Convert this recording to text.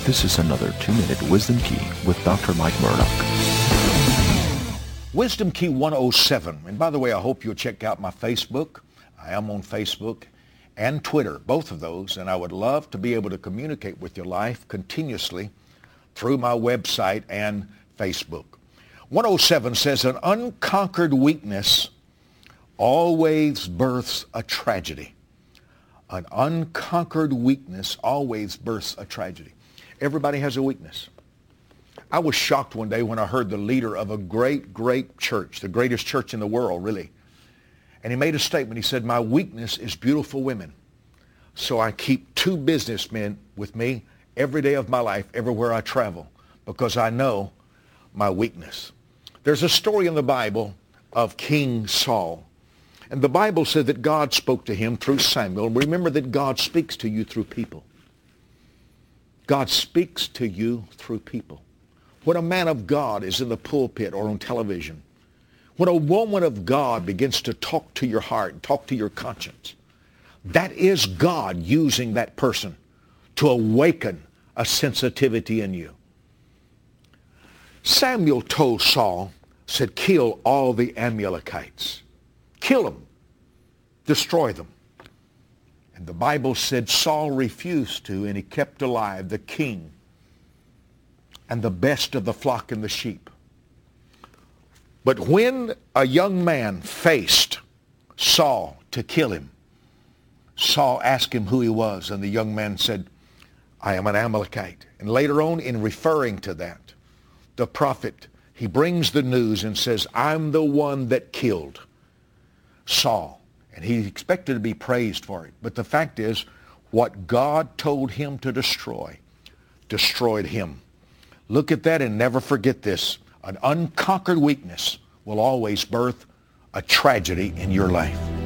This is another 2-minute Wisdom Key with Dr. Mike Murdock. Wisdom Key 107. And by the way, I hope you'll check out my Facebook. I am on Facebook and Twitter, both of those. And I would love to be able to communicate with your life continuously through my website and Facebook. 107 says, an unconquered weakness always births a tragedy. An unconquered weakness always births a tragedy. Everybody has a weakness. I was shocked one day when I heard the leader of a great, great church, the greatest church in the world, really. And he made a statement. He said, my weakness is beautiful women. So I keep 2 businessmen with me every day of my life, everywhere I travel, because I know my weakness. There's a story in the Bible of King Saul. And the Bible said that God spoke to him through Samuel. Remember that God speaks to you through people. God speaks to you through people. When a man of God is in the pulpit or on television, when a woman of God begins to talk to your heart, talk to your conscience, that is God using that person to awaken a sensitivity in you. Samuel told Saul, said, kill all the Amalekites. Kill them. Destroy them. And the Bible said Saul refused to, and he kept alive the king and the best of the flock and the sheep. But when a young man faced Saul to kill him, Saul asked him who he was, and the young man said, I am an Amalekite. And later on, in referring to that, the prophet, he brings the news and says, I'm the one that killed Saul. And he expected to be praised for it. But the fact is, what God told him to destroy, destroyed him. Look at that and never forget this. An unconquered weakness will always birth a tragedy in your life.